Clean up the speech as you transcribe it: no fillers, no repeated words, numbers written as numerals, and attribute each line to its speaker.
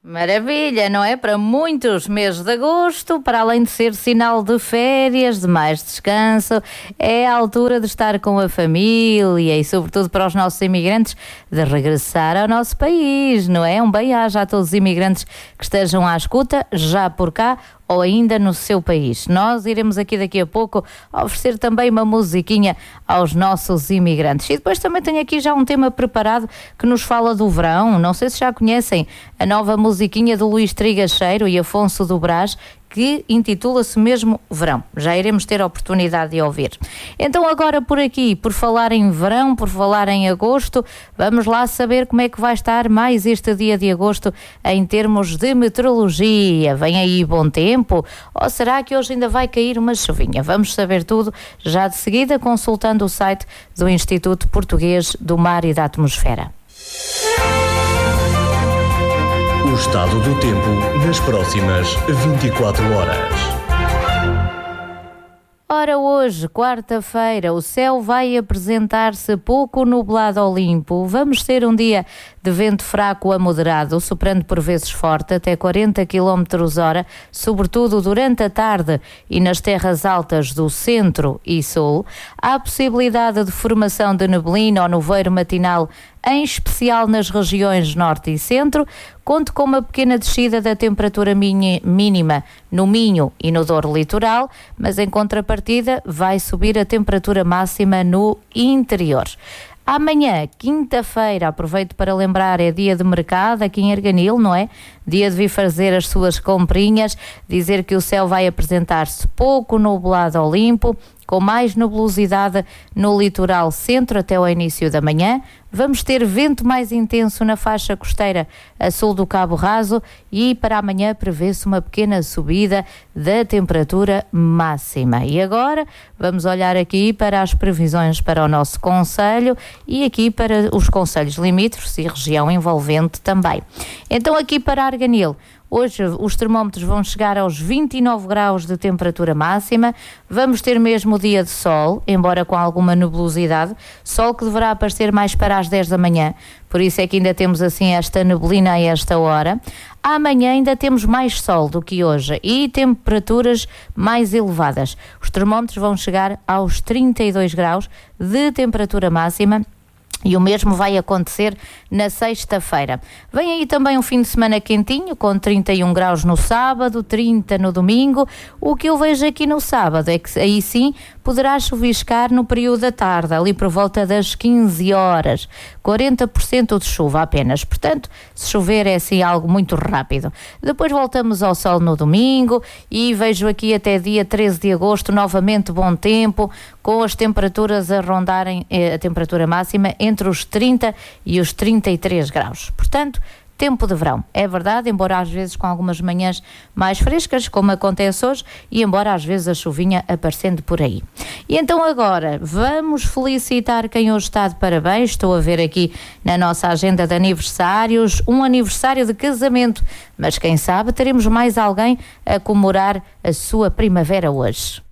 Speaker 1: Maravilha, não é? Para muitos, mês de agosto, para além de ser sinal de férias, de mais descanso, é a altura de estar com a família e, sobretudo, para os nossos imigrantes, de regressar ao nosso país, não é? Um bem-aja a todos os imigrantes que estejam à escuta, já por cá ou ainda no seu país. Nós iremos aqui daqui a pouco oferecer também uma musiquinha aos nossos imigrantes. E depois também tenho aqui já um tema preparado que nos fala do verão. Não sei se já conhecem a nova musiquinha de Luís Trigacheiro e Afonso do Brás, que intitula-se mesmo Verão. Já iremos ter a oportunidade de ouvir. Então agora por aqui, por falar em verão, por falar em agosto, vamos lá saber como é que vai estar mais este dia de agosto em termos de meteorologia. Vem aí bom tempo? Ou será que hoje ainda vai cair uma chuvinha? Vamos saber tudo já de seguida consultando o site do Instituto Português do Mar e da Atmosfera.
Speaker 2: O estado do tempo nas próximas 24 horas.
Speaker 1: Ora, hoje, quarta-feira, o céu vai apresentar-se pouco nublado ao limpo. Vamos ter um dia de vento fraco a moderado, soprando por vezes forte, até 40 km/h, sobretudo durante a tarde e nas terras altas do centro e sul. Há possibilidade de formação de neblina ou nevoeiro matinal, em especial nas regiões norte e centro. Conto com uma pequena descida da temperatura mínima no Minho e no Douro Litoral, mas em contrapartida vai subir a temperatura máxima no interior. Amanhã, quinta-feira, aproveito para lembrar, é dia de mercado aqui em Arganil, não é? Dia de vir fazer as suas comprinhas, dizer que o céu vai apresentar-se pouco nublado ao limpo, com mais nebulosidade no litoral centro até ao início da manhã. Vamos ter vento mais intenso na faixa costeira a sul do Cabo Raso e para amanhã prevê-se uma pequena subida da temperatura máxima. E agora vamos olhar aqui para as previsões para o nosso concelho e aqui para os concelhos limítrofes e região envolvente também. Então aqui para Arganil, hoje os termómetros vão chegar aos 29 graus de temperatura máxima. Vamos ter mesmo dia de sol, embora com alguma nebulosidade. Sol que deverá aparecer mais para as 10 da manhã. Por isso é que ainda temos assim esta neblina a esta hora. Amanhã ainda temos mais sol do que hoje e temperaturas mais elevadas. Os termómetros vão chegar aos 32 graus de temperatura máxima. E o mesmo vai acontecer na sexta-feira. Vem aí também um fim de semana quentinho, com 31 graus no sábado, 30 no domingo. O que eu vejo aqui no sábado é que aí sim poderá chuviscar no período da tarde, ali por volta das 15 horas. 40% de chuva apenas. Portanto, se chover é assim algo muito rápido. Depois voltamos ao sol no domingo e vejo aqui até dia 13 de agosto novamente bom tempo, com as temperaturas a rondarem a temperatura máxima entre os 30 e os 33 graus. Portanto, tempo de verão. É verdade, embora às vezes com algumas manhãs mais frescas, como acontece hoje, e embora às vezes a chuvinha aparecendo por aí. E então agora, vamos felicitar quem hoje está de parabéns. Estou a ver aqui na nossa agenda de aniversários, um aniversário de casamento, mas quem sabe teremos mais alguém a comemorar a sua primavera hoje.